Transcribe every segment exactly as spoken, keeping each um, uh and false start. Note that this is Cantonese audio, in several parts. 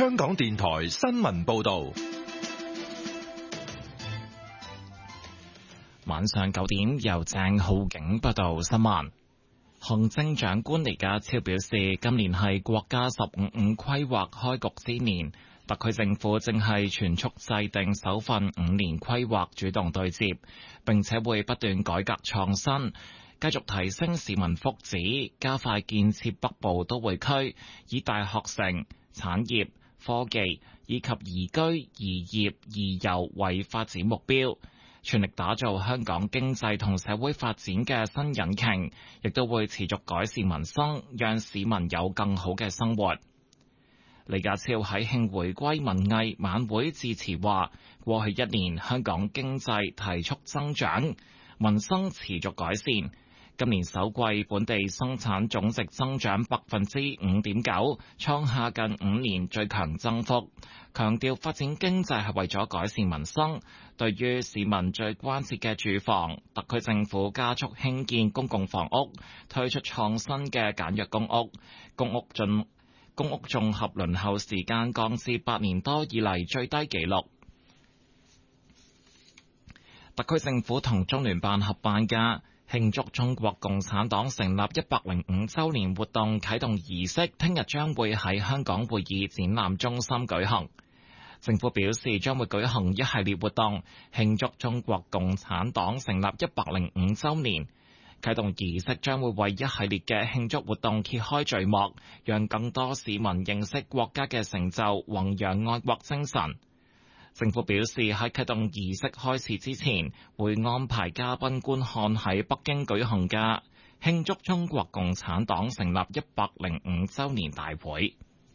香港電台新聞報道。 晚上九點，由鄭浩景報道新聞。行政長官李家超表示，今年係國家十五五規劃開局之年，特區政府正係全速制定首份五年規劃，主動對接，並且會不斷改革創新，繼續提升市民福祉，加快建設北部都會區，以大學城、產業、科技以及宜居、宜業、宜遊為發展目標。全力打造香港經濟同社會發展嘅新引擎，亦都會持續改善民生，讓市民有更好嘅生活。李家超喺慶回歸文藝晚會致辭話，過去一年香港經濟提速增長，民生持續改善。今年首季本地生產總值增長百分之五點九，創下近五年最強增幅。強調發展經濟係為咗改善民生。對於市民最關切嘅住房，特區政府加速興建公共房屋，推出創新嘅簡約公屋，公屋進公屋綜合輪候時間降至八年多以嚟最低紀錄。特區政府同中聯辦合辦嘅慶祝中國共產黨成立一百零五週年活動啟動儀式，聽日將會喺香港會議展覽中心舉行。政府表示將會舉行一系列活動，慶祝中國共產黨成立一百零五週年。啟動儀式將會為一系列嘅慶祝活動揭開序幕，讓更多市民認識國家嘅成就，弘揚愛國精神。政府表示喺啟動儀式開始之前，會安排嘉賓觀看喺北京舉行嘅慶祝中國共產黨成立一百零五週年大會。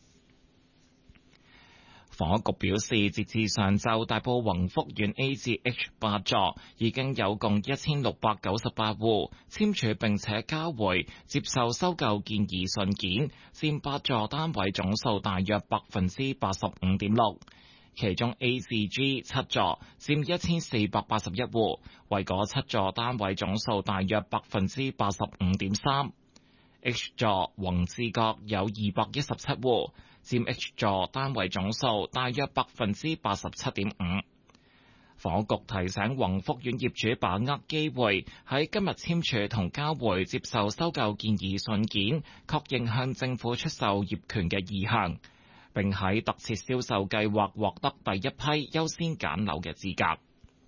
房屋局表示，截至上晝，大埔宏福苑 A 至 H 八座已經有共一千六百九十八戶簽署並且交回接受收購建議信件，佔八座單位總數大約百分之八十五點六。其中 A 至 G 七座佔一千四百八十一戶，為嗰七座單位總數大約百分之八十五點三。H 座宏志閣有二百一十七戶，佔 H 座單位總數大約百分之八十七點五。房屋局提醒宏福苑業主把握機會，喺今日簽署同交回接受收購建議信件，確認向政府出售業權嘅意向，並喺特設銷售計劃獲得第一批優先揀樓嘅資格。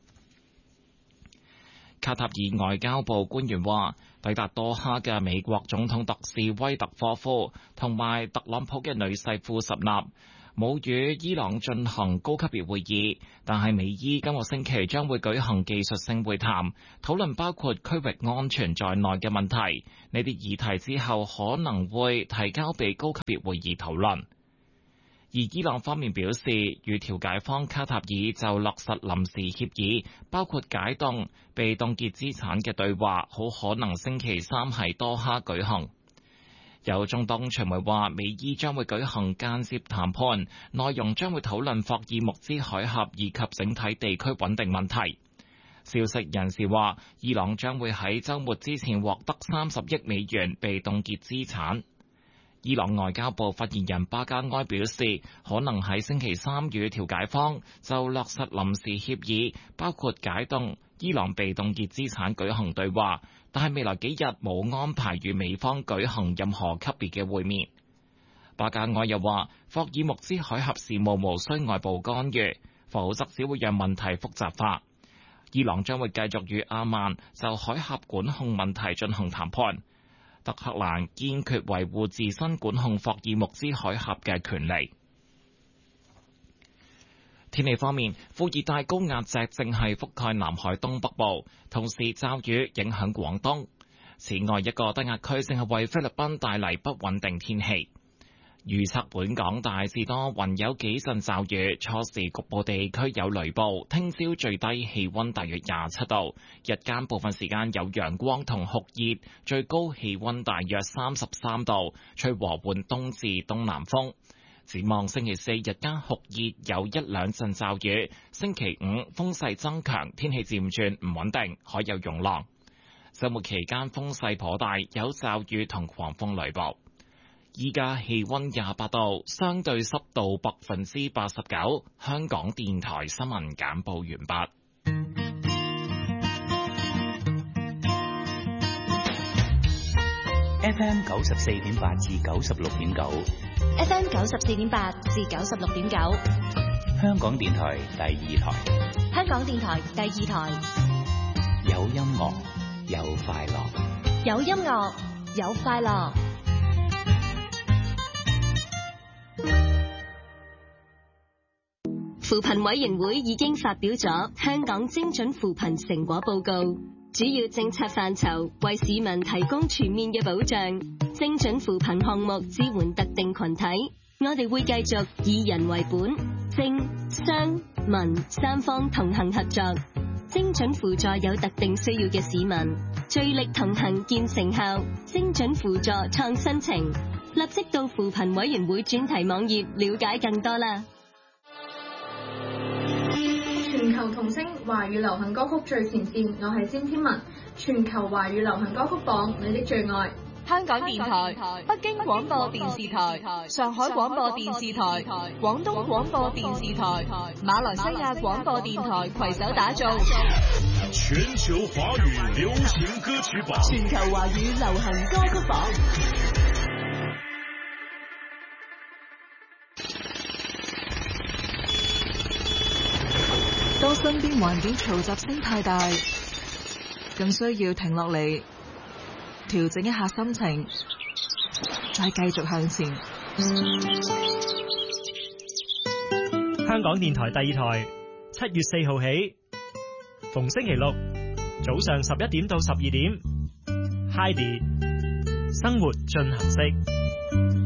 卡塔爾外交部官員話，抵達多哈嘅美國總統特使威特科夫同埋特朗普嘅女婿庫什納冇與伊朗進行高級別會議，但係美伊今個星期將會舉行技術性會談，討論包括區域安全在內嘅問題。呢啲議題之後可能會提交俾高級別會議討論。而伊朗方面表示，與調解方卡塔爾就落實臨時協議，包括解凍被凍結資產嘅對話，好可能星期三喺多哈舉行。有中東傳媒話，美伊將會舉行間接談判，內容將會討論霍爾木茲海峽以及整體地區穩定問題。消息人士話，伊朗將會喺週末之前獲得三十億美元被凍結資產。伊朗外交部發言人巴加埃表示，可能喺星期三與調解方就落實臨時協議，包括解凍伊朗被凍結資產舉行對話，但係未來幾日冇安排與美方舉行任何級別嘅會面。巴加埃又話，霍爾木茲海峽事務無需外部干預，否則只會讓問題複雜化。伊朗將會繼續與阿曼就海峽管控問題進行談判。德黑蘭堅決維護自身管控霍爾木茲海峽嘅權利。天氣方面，副熱帶高壓脊正係覆蓋南海東北部，同時驟雨影響廣東。此外，一個低壓區正係為菲律賓帶嚟不穩定天氣。預測本港大致多雲，有幾陣驟雨，初時局部地區有雷暴。聽朝最低氣溫大約廿七度，日間部分時間有陽光同酷熱，最高氣溫大約三十三度，吹和緩東至東南風。展望星期四日間酷熱，有一兩陣驟雨。星期五風勢增強，天氣漸轉唔穩定，海有湧浪。週末期間風勢頗大，有驟雨同狂風雷暴。 依家氣溫廿八度，相對濕度百分之八十九。香港電台新聞簡報完畢。 F M 九十四點八至九十六點九 ，F M 九十四點八至九十六點九， 香港電台第二台， 香港電台第二台， 有音樂，有快樂， 有音樂，有快樂。 扶貧委員會已經發表咗香港精準扶貧成果報告，主要政策範疇為市民提供全面嘅保障。精準扶貧項目支援特定群體，我哋會繼續以人為本，政、商、民三方同行合作，精準輔助有特定需要嘅市民，聚力同行見成效。精準輔助創新程，立即到扶貧委員會專題網頁了解更多啦。 全球童聲華語流行歌曲最前線，我係詹天文。全球華語流行歌曲榜，你的最愛。 香港電台、北京廣播電視台、上海廣播電視台、廣東廣播電視台、馬來西亞廣播電台攜手打造全球華語流行歌曲榜。 全球華語流行歌曲榜。 當身邊環境嘈雜聲太大，更需要停落嚟，調整一下心情，再繼續向前。 香港電台第二台，七月四號起，逢星期六早上十一點到十二點 ，Heidi 生活進行式。